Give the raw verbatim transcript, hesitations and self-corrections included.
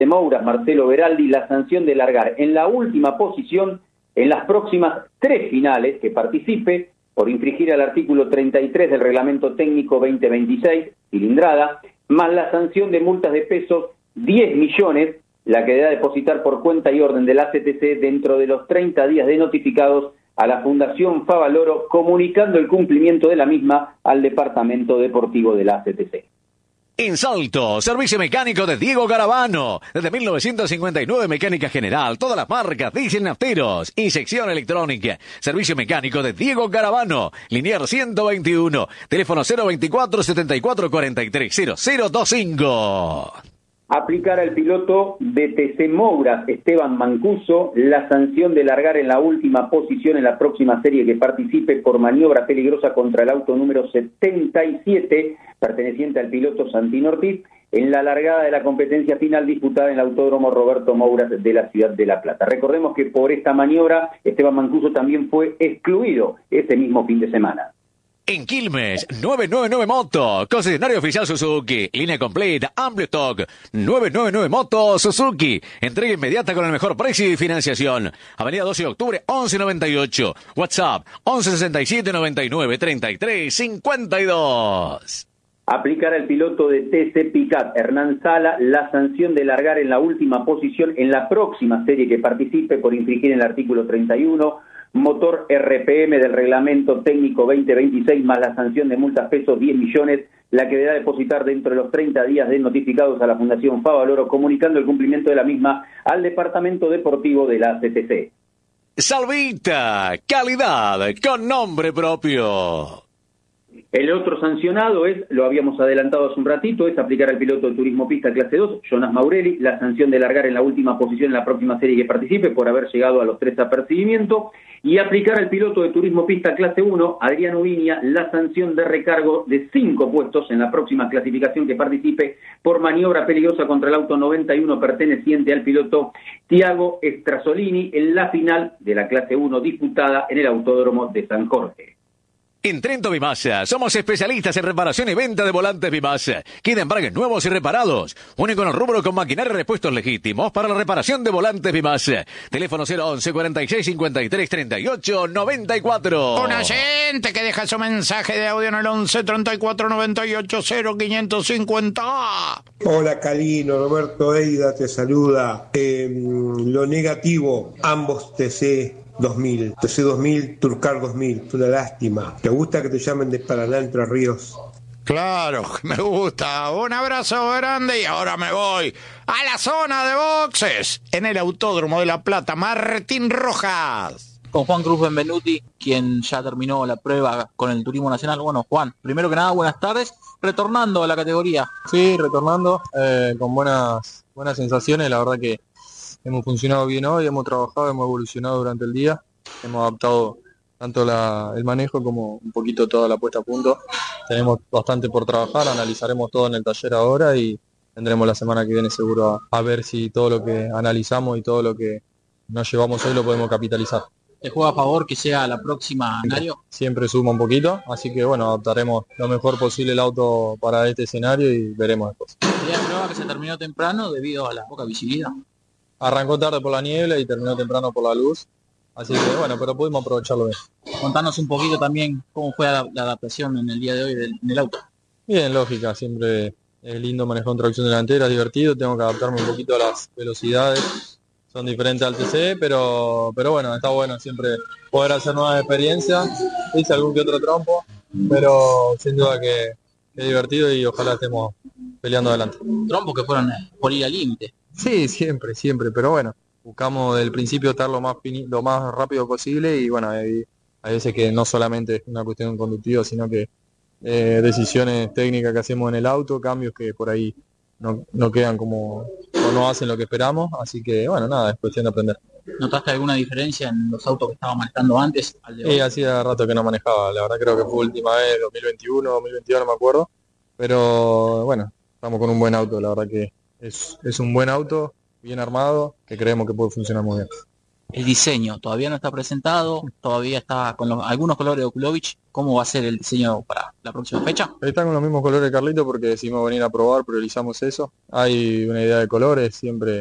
de Mouras, Marcelo Beraldi, la sanción de largar en la última posición en las próximas tres finales que participe por infringir al artículo treinta y tres del Reglamento Técnico veinte veintiséis, cilindrada, más la sanción de multas de pesos diez millones, la que debe depositar por cuenta y orden del A C T C dentro de los treinta días de notificados a la Fundación Favaloro, comunicando el cumplimiento de la misma al Departamento Deportivo de la A C T C. En Salto, servicio mecánico de Diego Garavano. Desde mil novecientos cincuenta y nueve, mecánica general, todas las marcas, diésel nafteros y sección electrónica. Servicio mecánico de Diego Garavano, Linier ciento veintiuno, teléfono cero veinticuatro, setenta y cuatro, cuarenta y tres, cero cero veinticinco. Aplicar al piloto de T C Mouras, Esteban Mancuso, la sanción de largar en la última posición en la próxima serie que participe por maniobra peligrosa contra el auto número setenta y siete, perteneciente al piloto Santino Ortiz, en la largada de la competencia final disputada en el Autódromo Roberto Mouras de la ciudad de La Plata. Recordemos que por esta maniobra Esteban Mancuso también fue excluido ese mismo fin de semana. En Quilmes, novecientos noventa y nueve Moto, concesionario oficial Suzuki, línea completa, amplio stock, novecientos noventa y nueve Moto Suzuki, entrega inmediata con el mejor precio y financiación. Avenida doce de octubre, once noventa y ocho, WhatsApp, once sesenta y siete, noventa y nueve, treinta y tres, cincuenta y dos. Aplicar al piloto de T C Picat, Hernán Sala, la sanción de largar en la última posición en la próxima serie que participe por infringir el artículo treinta y uno, motor R P M del Reglamento Técnico veinte veintiséis, más la sanción de multas pesos diez millones, la que deberá depositar dentro de los treinta días de notificados a la Fundación Favaloro, comunicando el cumplimiento de la misma al Departamento Deportivo de la A C T C. Salvita, calidad con nombre propio. El otro sancionado es, lo habíamos adelantado hace un ratito, es aplicar al piloto de Turismo Pista clase dos, Jonas Maurelli, la sanción de largar en la última posición en la próxima serie que participe por haber llegado a los tres apercibimientos, y aplicar al piloto de Turismo Pista clase uno, Adriano Viña, la sanción de recargo de cinco puestos en la próxima clasificación que participe por maniobra peligrosa contra el auto noventa y uno perteneciente al piloto Tiago Strasolini en la final de la clase uno disputada en el Autódromo de San Jorge. En Trento Bimasa, somos especialistas en reparación y venta de volantes Bimasa. Kit embragues nuevos y reparados. Único en el rubro con maquinaria y repuestos legítimos para la reparación de volantes Bimasa. Teléfono cero once, cuarenta y seis, cincuenta y tres, treinta y ocho, noventa y cuatro. Un oyente que deja su mensaje de audio en el once, treinta y cuatro, noventa y ocho, cero, quinientos cincuenta. Hola Calino, Roberto Eida te saluda. Eh, lo negativo, ambos T C dos mil, T C dos mil, Turcar dos mil, es una lástima. ¿Te gusta que te llamen de Paraná, Entre Ríos? Claro, me gusta. Un abrazo grande y ahora me voy a la zona de boxes en el Autódromo de La Plata. Martín Rojas. Con Juan Cruz Benvenuti, quien ya terminó la prueba con el Turismo Nacional. Bueno, Juan, primero que nada, buenas tardes. Retornando a la categoría. Sí, retornando, eh, con buenas, buenas sensaciones, la verdad que hemos funcionado bien hoy, hemos trabajado, hemos evolucionado durante el día, hemos adaptado tanto la, el manejo como un poquito toda la puesta a punto. Tenemos bastante por trabajar, analizaremos todo en el taller ahora y tendremos la semana que viene seguro a, a ver si todo lo que analizamos y todo lo que nos llevamos hoy lo podemos capitalizar. ¿Te juega a favor que sea la próxima escenario? Siempre suma un poquito, así que bueno, adaptaremos lo mejor posible el auto para este escenario y veremos después. ¿Sería la prueba que se terminó temprano debido a la poca visibilidad? Arrancó tarde por la niebla y terminó temprano por la luz, así que bueno, pero pudimos aprovecharlo bien. Contanos un poquito también cómo fue la, la adaptación en el día de hoy del, en el auto. Bien, lógica, siempre es lindo manejar con tracción delantera, es divertido, tengo que adaptarme un poquito a las velocidades, son diferentes al T C, pero pero bueno, está bueno siempre poder hacer nuevas experiencias, hice algún que otro trompo, pero sin duda que, que es divertido y ojalá estemos peleando adelante. Trompos que fueron por ir al límite. Sí, siempre, siempre, pero bueno, buscamos del principio estar lo más fini- lo más rápido posible y bueno, hay, hay veces que no solamente es una cuestión conductiva, sino que eh, decisiones técnicas que hacemos en el auto, cambios que por ahí no, no quedan como, o no hacen lo que esperamos, así que bueno, nada, es cuestión de aprender. ¿Notaste alguna diferencia en los autos que estaba manejando antes al de hoy? Sí, hacía rato que no manejaba, la verdad creo que fue última vez, dos mil veintiuno, dos mil veintidós, no me acuerdo, pero bueno, estamos con un buen auto, la verdad que Es, es un buen auto, bien armado, que creemos que puede funcionar muy bien. el diseño todavía no está presentado, todavía está con los, algunos colores de Okulovic. ¿Cómo va a ser el diseño para la próxima fecha? Están con los mismos colores, Carlito, porque decidimos venir a probar, priorizamos eso. Hay una idea de colores, siempre